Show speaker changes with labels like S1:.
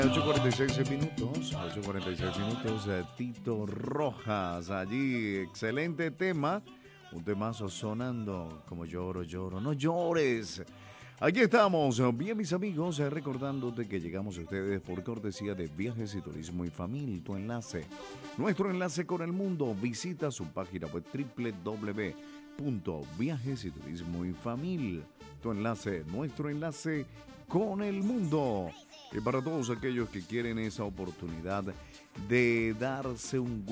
S1: 8:46 minutos, Tito Rojas, allí, excelente tema, un temazo sonando, como lloro, lloro, no llores. Aquí estamos, bien mis amigos, recordándote que llegamos a ustedes por cortesía de Viajes y Turismo y Familia, tu enlace, nuestro enlace con el mundo. Visita su página web www.viajesyturismoyfamil, tu enlace, nuestro enlace con el mundo. Y para todos aquellos que quieren esa oportunidad de darse un